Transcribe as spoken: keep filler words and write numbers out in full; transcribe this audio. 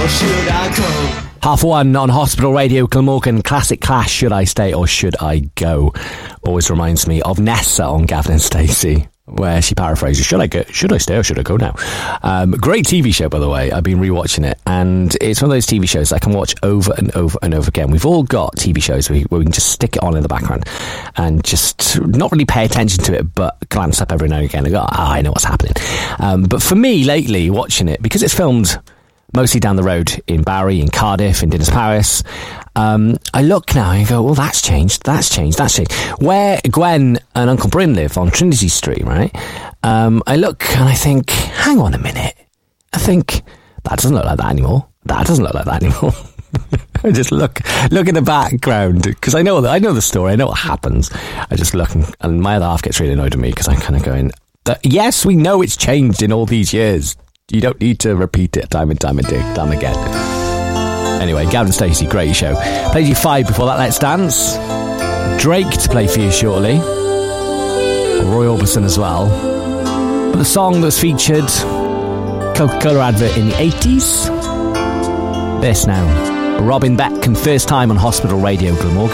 should I go? Half one on Hospital Radio, Glamorgan, classic Clash, Should I Stay or Should I Go? Always reminds me of Nessa on Gavin and Stacey, where she paraphrases, should I go, should I stay or should I go now? Um, great T V show, by the way. I've been rewatching it, and it's one of those T V shows I can watch over and over and over again. We've all got T V shows where we can just stick it on in the background and just not really pay attention to it, but glance up every now and again and go, ah, I know what's happening. Um, but for me, lately, watching it, because it's filmed mostly down the road in Barry, in Cardiff, in Dinas Paris, um, I look now and go, well, that's changed, that's changed, that's changed. Where Gwen and Uncle Bryn live on Trinity Street, right? Um, I look and I think, hang on a minute. I think, that doesn't look like that anymore. That doesn't look like that anymore. I just look, look in the background, because I know, I know the story, I know what happens. I just look and, and my other half gets really annoyed at me because I'm kind of going, yes, we know it's changed in all these years. You don't need to repeat it time and time and time again. Anyway, Gavin and Stacey, great show. Played you five before that, Let's Dance. Drake to play for you shortly. Roy Orbison as well. But the song that's featured, Coca-Cola advert in the eighties. This now, Robin Beck, and first time on Hospital Radio, Glamorgan.